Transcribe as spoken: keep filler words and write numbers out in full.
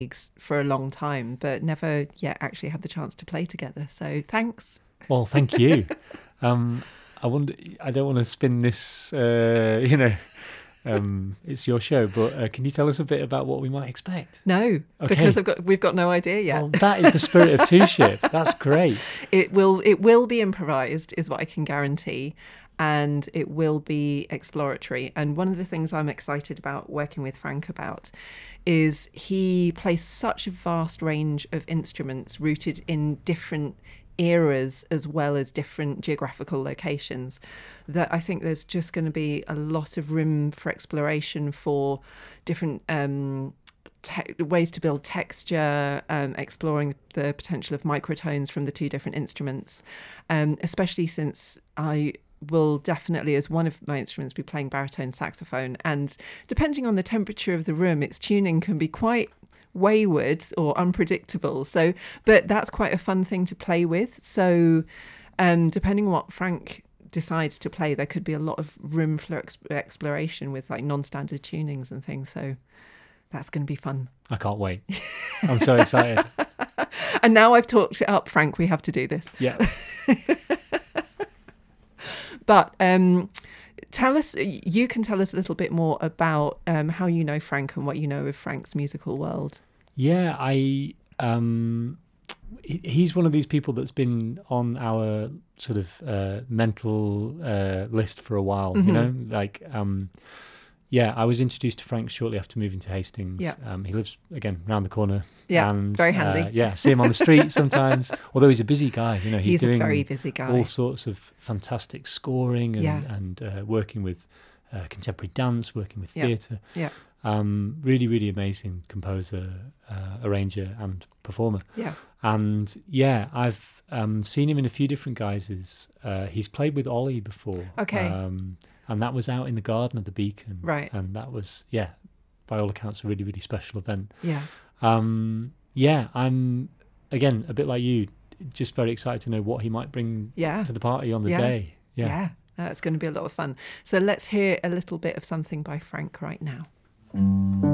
for a long time, but never yet actually had the chance to play together. So thanks. Well, thank you. um, I wonder. I don't want to spin this. Uh, you know, um, it's your show, but uh, can you tell us a bit about what we might expect? No, Okay. because I've got we've got no idea yet. Well, that is the spirit of Two Ship. That's great. It will it will be improvised, is what I can guarantee, and it will be exploratory. And one of the things I'm excited about working with Frank about is he plays such a vast range of instruments rooted in different eras as well as different geographical locations, that I think there's just going to be a lot of room for exploration for different um, te- ways to build texture, um, exploring the potential of microtones from the two different instruments, um, especially since I will definitely, as one of my instruments, be playing baritone saxophone, and depending on the temperature of the room, its tuning can be quite wayward or unpredictable. So, but that's quite a fun thing to play with. So, um, depending on what Frank decides to play, there could be a lot of room for ex- exploration with like non-standard tunings and things. So, that's going to be fun. I can't wait. I'm so excited. And now I've talked it up, Frank, we have to do this. Yeah. But um, tell us, you can tell us a little bit more about um, how you know Frank and what you know of Frank's musical world. Yeah, I um, he- he's one of these people that's been on our sort of uh, mental uh, list for a while. Mm-hmm. You know, like um, yeah, I was introduced to Frank shortly after moving to Hastings. Yeah. Um, he lives again around the corner. Yeah, and, very handy. Uh, yeah, see him on the street sometimes. Although he's a busy guy, you know, he's, He's doing a very busy guy. all sorts of fantastic scoring and Yeah. and uh, working with uh, contemporary dance, working with Yeah. theatre. Yeah. Um, really, really amazing composer, uh, arranger, and performer. Yeah. And yeah, I've um, seen him in a few different guises. Uh, he's played with Ollie before. Okay. Um, and that was out in the garden of the Beacon. Right. And that was, yeah, by all accounts, a really, really special event. Yeah. Um, yeah, I'm, again, a bit like you, just very excited to know what he might bring Yeah. to the party on the Yeah. day. Yeah. Yeah. That's going to be a lot of fun. So let's hear a little bit of something by Frank right now.